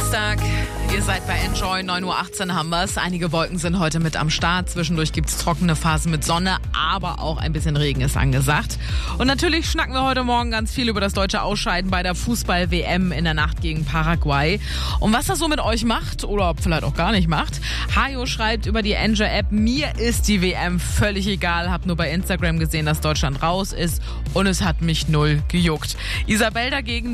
Dienstag, ihr seid bei Enjoy, 9:18 Uhr haben wir es. Einige Wolken sind heute mit am Start. Zwischendurch gibt es trockene Phasen mit Sonne, aber auch ein bisschen Regen ist angesagt. Und natürlich schnacken wir heute Morgen ganz viel über das deutsche Ausscheiden bei der Fußball-WM in der Nacht gegen Paraguay. Und was das so mit euch macht oder vielleicht auch gar nicht macht. Hajo schreibt über die Enjoy-App, mir ist die WM völlig egal. Hab nur bei Instagram gesehen, dass Deutschland raus ist und es hat mich null gejuckt. Isabel dagegen